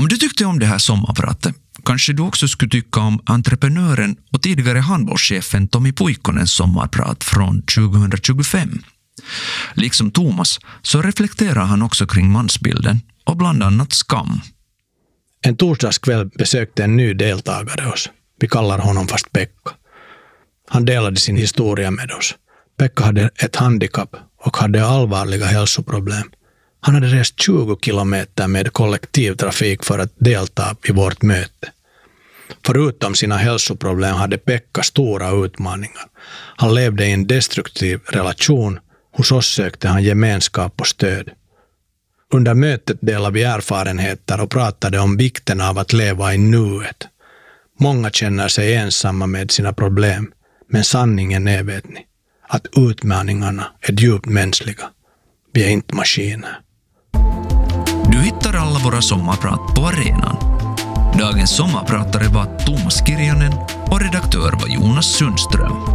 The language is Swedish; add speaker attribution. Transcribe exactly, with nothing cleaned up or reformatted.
Speaker 1: Om du tyckte om det här sommarpratet, kanske du också skulle tycka om entreprenören och tidigare handbollschefen Tommy Puikkonens sommarprat från tjugohundratjugofem. Liksom Thomas så reflekterar han också kring mansbilden och bland annat skam.
Speaker 2: En torsdagskväll besökte en ny deltagare oss. Vi kallar honom fast Pekka. Han delade sin historia med oss. Pekka hade ett handikapp och hade allvarliga hälsoproblem. Han hade rest tjugo kilometer med kollektivtrafik för att delta i vårt möte. Förutom sina hälsoproblem hade Pekka stora utmaningar. Han levde i en destruktiv relation. Hos oss sökte han gemenskap och stöd. Under mötet delade vi erfarenheter och pratade om vikten av att leva i nuet. Många känner sig ensamma med sina problem, men sanningen är, vet ni, att utmaningarna är djupt mänskliga. Vi är inte maskiner.
Speaker 1: Du hittar alla våra sommarprat på arenan. Dagens sommarpratare var Thomas Kirjanen och redaktör var Jonas Sundström.